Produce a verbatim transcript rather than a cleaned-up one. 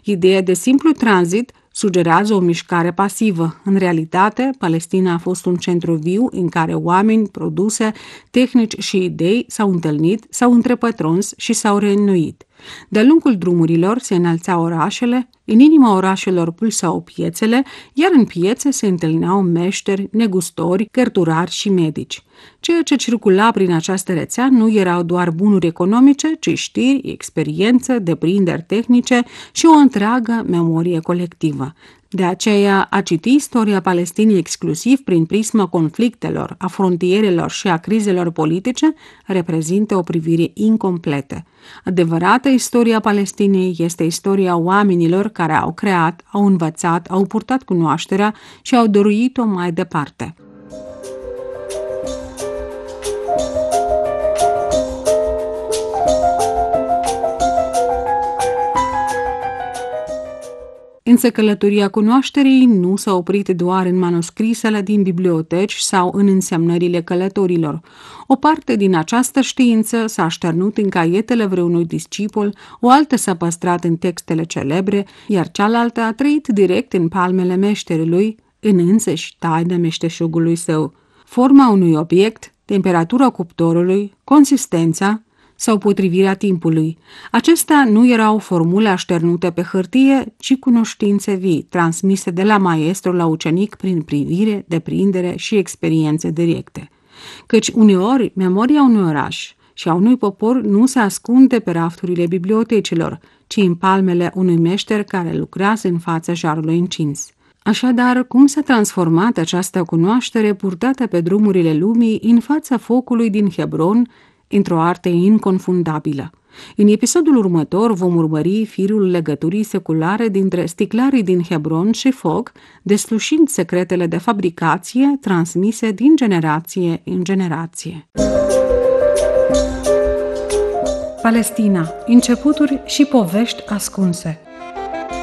Ideea de simplu tranzit sugerează o mișcare pasivă. În realitate, Palestina a fost un centru viu în care oameni, produse, tehnici și idei s-au întâlnit, s-au întrepătruns și s-au reînnoit. De-a lungul drumurilor se înălțau orașele, în inima orașelor pulsau piețele, iar în piețe se întâlneau meșteri, negustori, cărturari și medici. Ceea ce circula prin această rețea nu erau doar bunuri economice, ci știri, experiență, deprinderi tehnice și o întreagă memorie colectivă. De aceea, a citi istoria Palestinei exclusiv prin prisma conflictelor, a frontierelor și a crizelor politice reprezintă o privire incompletă. Adevărata istoria Palestinei este istoria oamenilor care au creat, au învățat, au purtat cunoașterea și au dăruit-o mai departe. Însă călătoria cunoașterii nu s-a oprit doar în manuscrisele din biblioteci sau în însemnările călătorilor. O parte din această știință s-a așternut în caietele vreunui discipol, o altă s-a păstrat în textele celebre, iar cealaltă a trăit direct în palmele meșterului, în însăși taina meșteșugului său. Forma unui obiect, temperatura cuptorului, consistența sau potrivirea timpului. Acestea nu erau formule așternute pe hârtie, ci cunoștințe vii, transmise de la maestru la ucenic prin privire, deprindere și experiențe directe. Căci uneori memoria unui oraș și a unui popor nu se ascunde pe rafturile bibliotecilor, ci în palmele unui meșter care lucrează în fața jarului încins. Așadar, cum s-a transformat această cunoaștere purtată pe drumurile lumii în fața focului din Hebron într-o artă inconfundabilă? În episodul următor vom urmări firul legăturii seculare dintre sticlarii din Hebron și foc, deslușind secretele de fabricație transmise din generație în generație. Palestina, începuturi și povești ascunse.